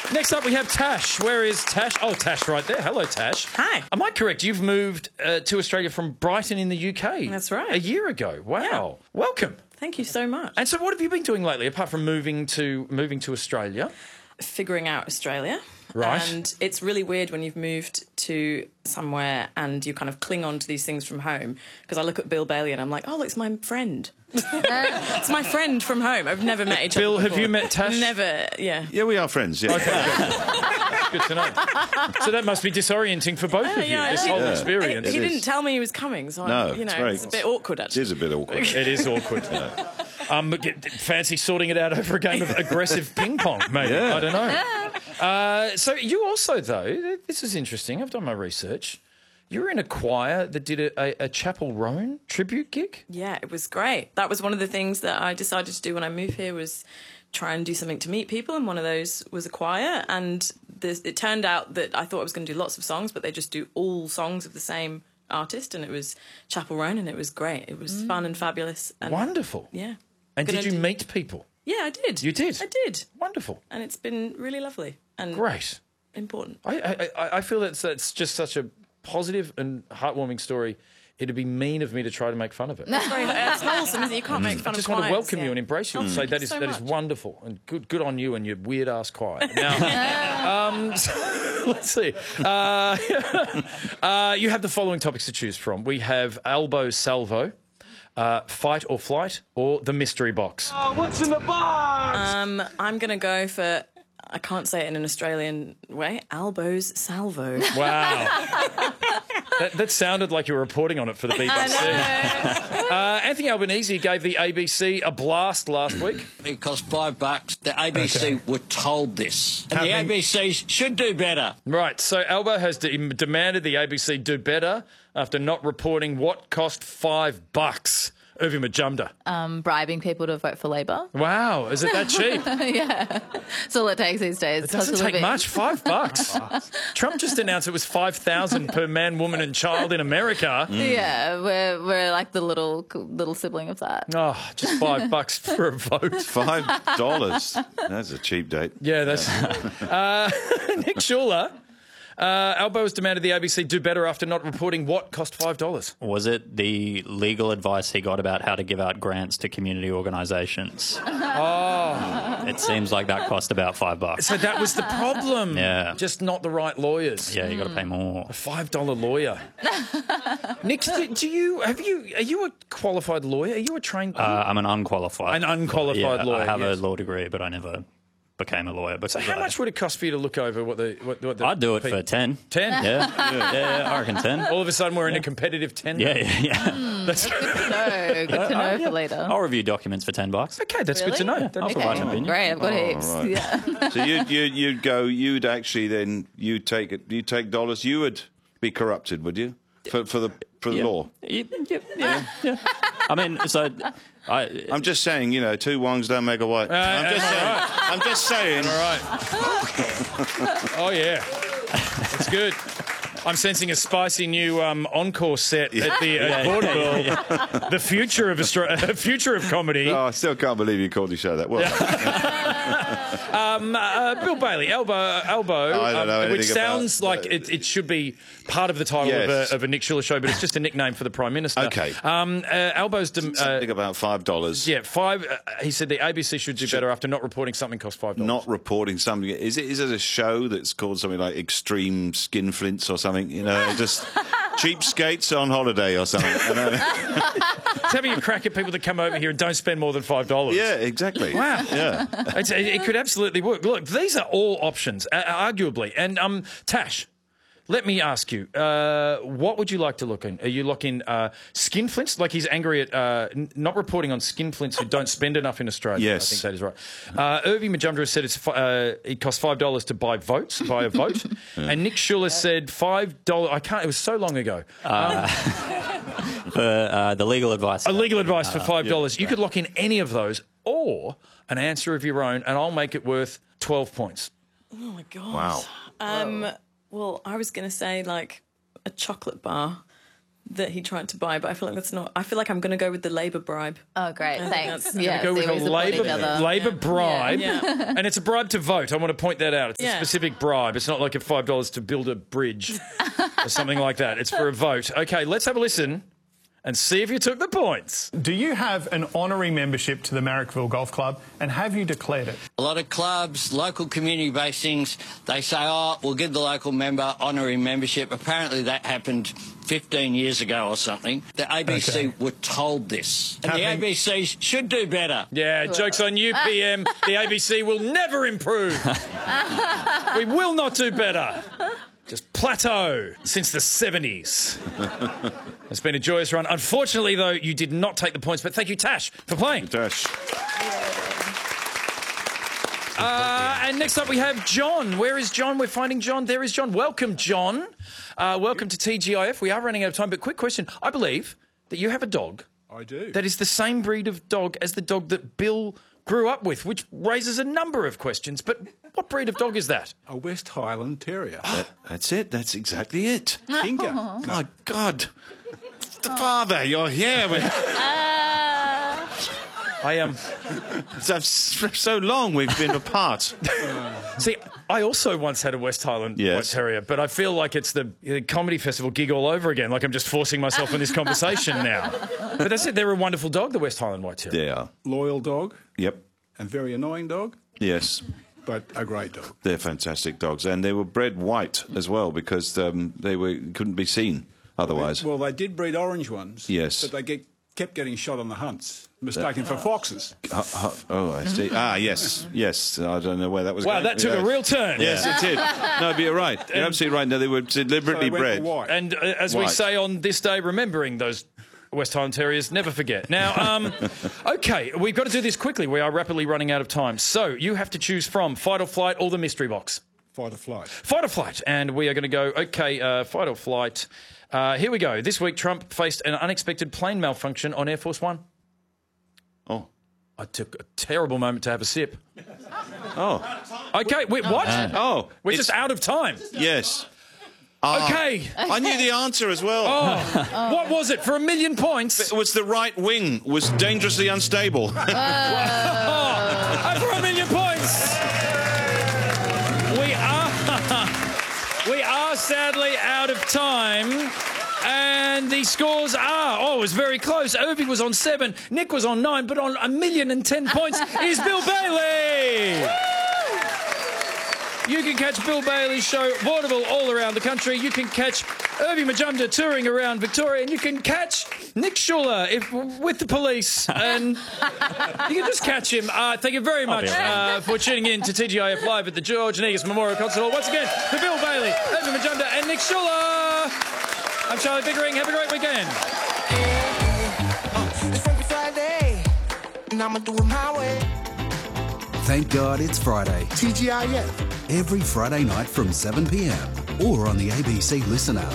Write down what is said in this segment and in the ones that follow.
Next up, we have Tash. Where is Tash? Oh, Tash right there. Hello, Tash. Hi. Am I correct? You've moved to Australia from Brighton in the UK. That's right. A year ago. Wow. Yeah. Welcome. Thank you so much. And so what have you been doing lately, apart from moving to Australia? Figuring out Australia. Right. And it's really weird when you've moved to somewhere and you kind of cling on to these things from home. Because I look at Bill Bailey and I'm like, oh, look, it's my friend. It's my friend from home. I've never met each other Bill, before. have you met Tash? Never, yeah. Yeah, we are friends. Yeah. Good to know. So that must be disorienting for both of you, yeah, this I whole know. experience. He It didn't is. tell me he was coming, so No, it's a bit awkward, It actually. is a bit awkward. It is awkward. Fancy sorting it out over a game of aggressive ping pong, maybe. Yeah. I don't know. So you also, though, this is interesting. I've done my research. You were in a choir that did a Chapel Roan tribute gig? Yeah, it was great. That was one of the things that I decided to do when I moved here was try and do something to meet people, and one of those was a choir. And it turned out that I thought I was going to do lots of songs, but they just do all songs of the same artist, and it was Chapel Roan, and it was great. It was fun and fabulous. And Wonderful. Yeah. And did you meet people? Yeah, I did. You did? I did. Wonderful. And it's been really lovely and Great. important. I feel that's just such a positive and heartwarming story. It'd be mean of me to try to make fun of it. It's wholesome, isn't it? You can't make fun I just of want to choirs, welcome yeah. you and embrace you and say thank you so that is much. wonderful and good on you and your weird ass choir. Now, so, let's see. You have the following topics to choose from. We have elbow salvo, fight or flight, or the mystery box. Oh, what's in the box? I'm going to go for, I can't say it in an Australian way, Albo's Salvo. Wow. That sounded like you were reporting on it for the BBC. Anthony Albanese gave the ABC a blast last week. It cost $5. The ABC were told this. And How the many- ABC should do better. Right, so Albo has demanded the ABC do better after not reporting what cost $5. Urvi Majumdar. Bribing people to vote for Labor. Wow, is it that cheap? Yeah. That's all it takes these days. It doesn't take much, $5. Trump just announced it was $5,000 per man, woman and child in America. Yeah, we're like the little sibling of that. Oh, just $5 for a vote. $5. That's a cheap date. Yeah, that's... Nick Schuler. Albo has demanded the ABC do better after not reporting what cost $5. Was it the legal advice he got about how to give out grants to community organisations? Oh. It seems like that cost about $5. So that was the problem. Yeah. Just not the right lawyers. Yeah, you got to pay more. A $5 lawyer. Nick, are you a qualified lawyer? Are you a trained... I'm an unqualified. An unqualified lawyer, I have yes. a law degree, but I never became a lawyer. But So how much would it cost for you to look over what the I'd do it for 10. 10? Yeah, I reckon 10. All of a sudden we're in a competitive 10? Yeah. That's Good to know for later. I'll review documents for $10. okay, that's good to know. I'll provide an opinion. Great, I've got heaps. right. Yeah. So you'd actually then you take dollars. You would be corrupted, would you? For the law. Yeah. I mean, so I'm just saying, two wrongs don't make a right. I'm just saying. All right. Oh, yeah. That's good. I'm sensing a spicy new encore set at the Vaudeville. The future of future of comedy. Oh, I still can't believe you called your show that. Well, Bill Bailey, Elbow, I don't know which anything sounds about- like it should be part of the title Yes. of a Nick Schuler show, but it's just a nickname for the Prime Minister. Okay. Elbow's... something about $5. yeah, he said the ABC should do better after not reporting something cost $5. Not reporting something. Is it a show that's called something like Extreme Skinflints or something? Just cheapskates on holiday or something. It's having a crack at people that come over here and don't spend more than $5. Yeah, exactly. Wow. Yeah. It could absolutely work. Look, these are all options, arguably. And Tash, let me ask you, what would you like to look in? Are you looking skinflints? Like he's angry at not reporting on skinflints who don't spend enough in Australia. Yes. I think that is right. Urvi Majumdar has said it costs $5 to buy a vote. And Nick Schuler said $5. It was so long ago. for the legal advice. Legal advice for $5. You could lock in any of those or an answer of your own, and I'll make it worth 12 points. Oh, my God. Wow. Well, I was going to say, like, a chocolate bar that he tried to buy, but I feel like that's not. I feel like I'm going to go with the Labour bribe. Oh, great. Thanks. that's- Yeah, Go with so we a support each other. Labour bribe, Yeah. and it's a bribe to vote. I want to point that out. It's a Yeah. specific bribe. It's not like a $5 to build a bridge or something like that. It's for a vote. Okay, let's have a listen and see if you took the points. Do you have an honorary membership to the Marrickville Golf Club, and have you declared it? A lot of clubs, local community-based things, they say, oh, we'll give the local member honorary membership. Apparently that happened 15 years ago or something. The ABC were told this. And the ABC should do better. Yeah, joke's on you, PM. The ABC will never improve. We will not do better. Just plateau since the 70s. It's been a joyous run. Unfortunately, though, you did not take the points, but thank you, Tash, for playing. Dash. And next up we have John. Where is John? We're finding John. There is John. Welcome, John. Welcome to TGIF. We are running out of time, but quick question. I believe that you have a dog. I do. That is the same breed of dog as the dog that Bill grew up with, which raises a number of questions. But what breed of dog is that? A West Highland Terrier. That's it. That's exactly it. Tinker. My God. The father, you're here. I am. For so long we've been apart. See, I also once had a West Highland White Yes. Terrier, but I feel like it's the comedy festival gig all over again. Like I'm just forcing myself in this conversation now. But that's it. They're a wonderful dog, the West Highland White Terrier. They are. Loyal dog Yep. and very annoying dog, Yes. but a great dog. They're fantastic dogs, and they were bred white as well because they couldn't be seen otherwise. Well, they did breed orange ones. Yes. But they kept getting shot on the hunts, mistaken for foxes. Oh, I see. Yes. I don't know where that was Wow, going. that took a real turn. Yes, it did. No, but you're right. You're absolutely right. No, they were deliberately So they went bred. for white. And as we White. say on this day, remembering those West Highland Terriers, never forget. Now, okay, we've got to do this quickly. We are rapidly running out of time. So you have to choose from fight or flight or the mystery box. Fight or flight. Fight or flight. And we are going to go, okay, fight or flight. Here we go. This week, Trump faced an unexpected plane malfunction on Air Force One. Oh. I took a terrible moment to have a sip. Oh. Okay, wait, what? Oh. We're it's- just out of time. Yes. Okay. I knew the answer as well. What was it? For 1 million points? It was the right wing was dangerously unstable. And for 1 million points, we are sadly out of time. And the scores are, it was very close. Irving was on 7, Nick was on 9, but on 1,010 points is Bill Bailey. You can catch Bill Bailey's show Vaudeville all around the country. You can catch Irving Majumdar touring around Victoria, and you can catch Nick Schuller with the police. And you can just catch him. Thank you very much for tuning in to TGIF Live at the George Negus Memorial Concert Hall. Once again, for Bill Bailey, Irving Majumdar, and Nick Schuller. I'm Charlie Pickering. Have a great weekend. It's Frankie Friday, and I'ma do it my way. Thank God it's Friday. TGIF. Every Friday night from 7 p.m. or on the ABC Listen app.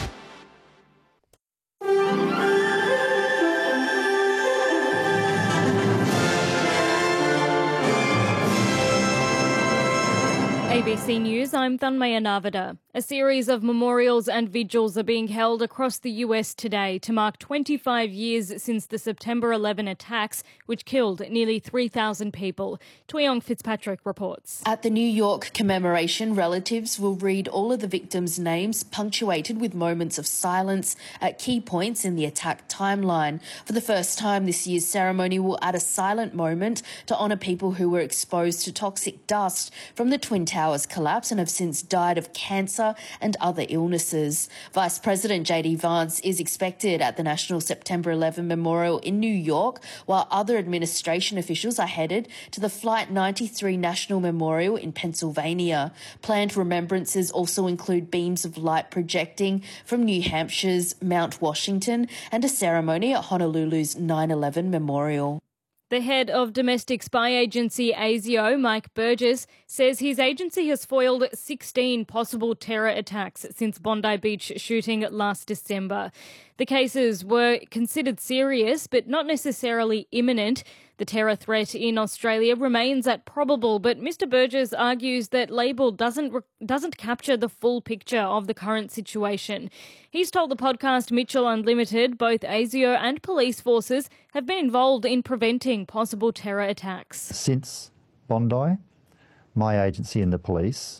ABC News, I'm Thanmaya Navada. A series of memorials and vigils are being held across the US today to mark 25 years since the September 11 attacks, which killed nearly 3,000 people. Tuyong Fitzpatrick reports. At the New York commemoration, relatives will read all of the victims' names, punctuated with moments of silence at key points in the attack timeline. For the first time, this year's ceremony will add a silent moment to honour people who were exposed to toxic dust from the Twin Towers collapse and have since died of cancer and other illnesses. Vice President JD Vance is expected at the National September 11 Memorial in New York, while other administration officials are headed to the Flight 93 National Memorial in Pennsylvania. Planned remembrances also include beams of light projecting from New Hampshire's Mount Washington and a ceremony at Honolulu's 9/11 Memorial. The head of domestic spy agency ASIO, Mike Burgess, says his agency has foiled 16 possible terror attacks since Bondi Beach shooting last December. The cases were considered serious but not necessarily imminent. The terror threat in Australia remains at probable, but Mr Burgess argues that label doesn't capture the full picture of the current situation. He's told the podcast Mitchell Unlimited both ASIO and police forces have been involved in preventing possible terror attacks. Since Bondi, my agency and the police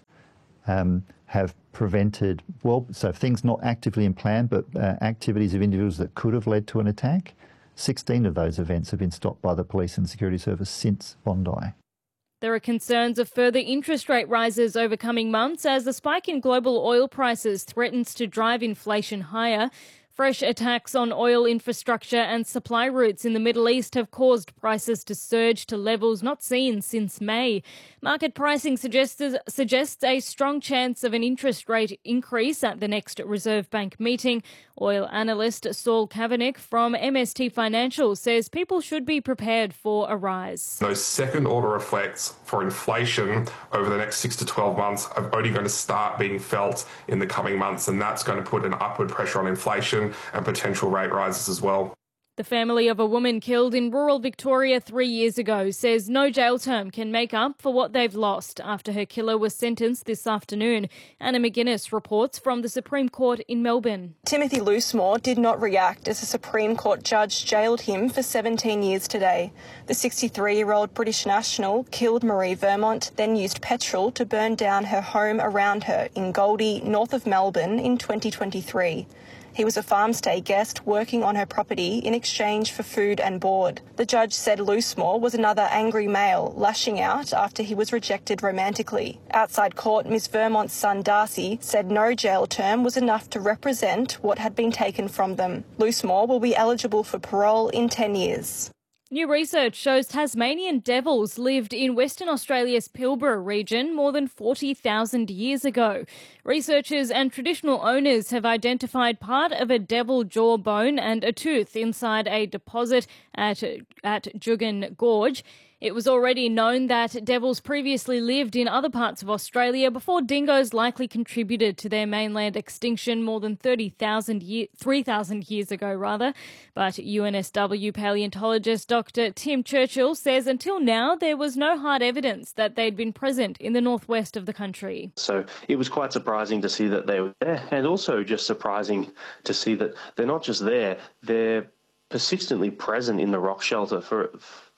have prevented, so things not actively in plan, but activities of individuals that could have led to an attack. 16 of those events have been stopped by the police and security service since Bondi. There are concerns of further interest rate rises over coming months as the spike in global oil prices threatens to drive inflation higher. Fresh attacks on oil infrastructure and supply routes in the Middle East have caused prices to surge to levels not seen since May. Market pricing suggests a strong chance of an interest rate increase at the next Reserve Bank meeting. Oil analyst Saul Kavanagh from MST Financial says people should be prepared for a rise. Those second-order effects for inflation over the next 6 to 12 months are only going to start being felt in the coming months, and that's going to put an upward pressure on inflation and potential rate rises as well. The family of a woman killed in rural Victoria 3 years ago says no jail term can make up for what they've lost after her killer was sentenced this afternoon. Anna McGuinness reports from the Supreme Court in Melbourne. Timothy Loosemore did not react as a Supreme Court judge jailed him for 17 years today. The 63-year-old British national killed Marie Vermont, then used petrol to burn down her home around her in Goldie, north of Melbourne, in 2023. He was a farmstay guest working on her property in exchange for food and board. The judge said Loosemore was another angry male, lashing out after he was rejected romantically. Outside court, Miss Vermont's son Darcy said no jail term was enough to represent what had been taken from them. Loosemore will be eligible for parole in 10 years. New research shows Tasmanian devils lived in Western Australia's Pilbara region more than 40,000 years ago. Researchers and traditional owners have identified part of a devil jawbone and a tooth inside a deposit at Jugan Gorge. It was already known that devils previously lived in other parts of Australia before dingoes likely contributed to their mainland extinction more than 3,000 years ago. But UNSW paleontologist Dr. Tim Churchill says until now there was no hard evidence that they'd been present in the northwest of the country. So it was quite surprising to see that they were there, and also just surprising to see that they're not just there, they're persistently present in the rock shelter for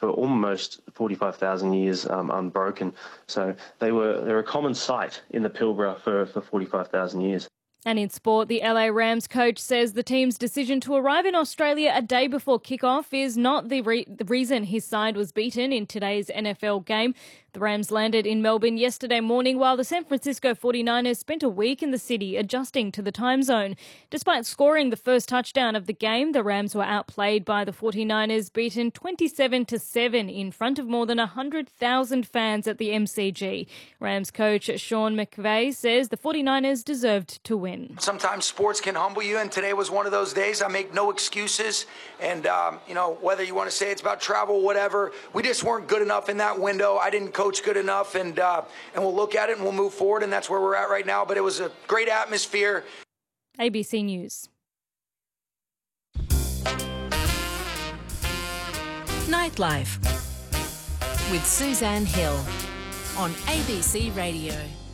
almost 45,000 years unbroken. So they're a common sight in the Pilbara for 45,000 years. And in sport, the LA Rams coach says the team's decision to arrive in Australia a day before kickoff is not the reason his side was beaten in today's NFL game. The Rams landed in Melbourne yesterday morning while the San Francisco 49ers spent a week in the city adjusting to the time zone. Despite scoring the first touchdown of the game, the Rams were outplayed by the 49ers, beaten 27-7 in front of more than 100,000 fans at the MCG. Rams coach Sean McVay says the 49ers deserved to win. Sometimes sports can humble you, and today was one of those days. I make no excuses, and whether you want to say it's about travel, whatever, we just weren't good enough in that window. I didn't coach good enough, and we'll look at it and we'll move forward, and that's where we're at right now. But it was a great atmosphere. ABC News. Nightlife with Suzanne Hill on ABC Radio.